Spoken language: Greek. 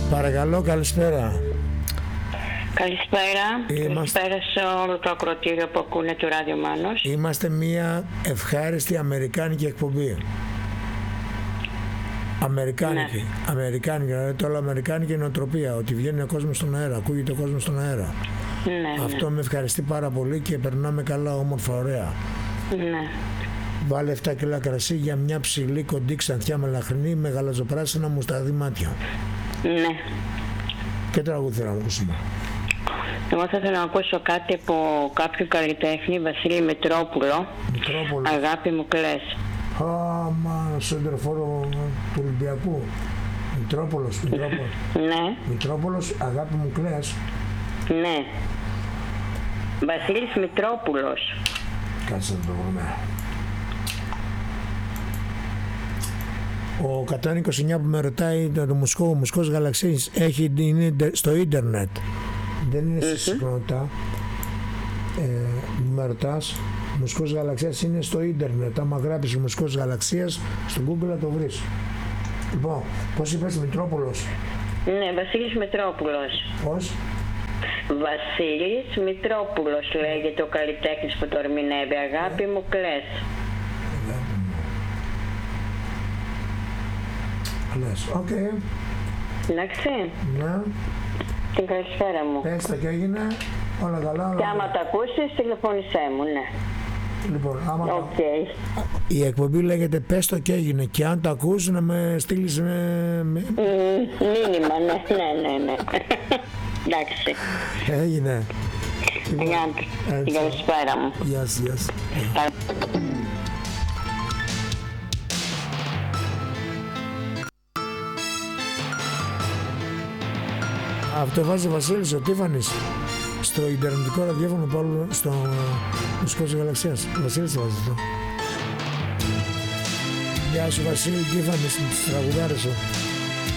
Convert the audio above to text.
Παρακαλώ, καλησπέρα. Καλησπέρα. Καλησπέρα σε όλο το ακροατήριο που ακούνε το Ράδιο Μάνος. Είμαστε μια ευχάριστη αμερικάνικη εκπομπή. Αμερικάνικη. Ναι. Αμερικάνικη, δηλαδή το όλο αμερικάνικη νοοτροπία. Ότι βγαίνει ο κόσμος στον αέρα, ακούγεται ο κόσμος στον αέρα. Ναι, αυτό με ευχαριστεί πάρα πολύ και περνάμε καλά, όμορφα, ωραία. Ναι. Βάλε 7 κιλά κρασί για μια ψηλή κοντή ξανθιά μελαχρινή με γαλαζοπράσινα μουσταδί μάτια. Ναι. Και τραγούδι θέλω να ακούσουμε. Εγώ θα ήθελα να ακούσω κάτι από κάποιο καλλιτέχνη, Βασίλη Μητρόπουλο. Αγάπη μου κλαις. Μα σεντερφόρο του Ολυμπιακού. Μητρόπουλος. Ναι. Μητρόπουλος, αγάπη μου κλαις. Ναι. Βασίλης Μητρόπουλος. Κάτσε να το βρούμε. Ο 129 που με ρωτάει το μουσικός Γαλαξής είναι στο ίντερνετ. Δεν είναι στη συχνότητα. Με ρωτάς, μουσικός Γαλαξίας είναι στο ίντερνετ. Άμα γράψεις μουσικός Γαλαξίας στο Google θα το βρεις. Λοιπόν, πώς είπες, Μητρόπουλος? Ναι, Βασίλης Μητρόπουλος. Πώς? Βασίλης Μητρόπουλος λέγεται ο καλλιτέχνης που το ερμηνεύει. Αγάπη μου κλαις. Κλαις, οκ. Εντάξει. Ναι. Την καλησπέρα μου. Πες τα και έγινε, όλα καλά. Και άμα τα ακούσεις, τηλεφώνησέ μου, ναι. Λοιπόν, άμα okay. Η εκπομπή λέγεται «Πες το και έγινε» και αν το ακούς να με στείλεις μήνυμα, ναι. Εντάξει. Έγινε. Την καλησπέρα μου. Γεια σας. Αυτό βάζει ο Βασίλης ο Τίφανης στο ιντερνετικό ραδιόφωνο Παύλου, στο Μουσικός Γαλαξίας. Ο Βασίλης το βάζει αυτό. Γεια σου Βασίλη Τίφανης, τις τραγουδάρες σου.